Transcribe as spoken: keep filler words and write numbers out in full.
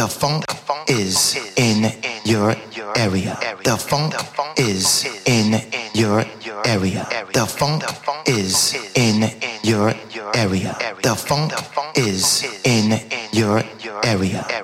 The funk is in your area. The funk is in your area. The funk is in your area. The funk is in your area.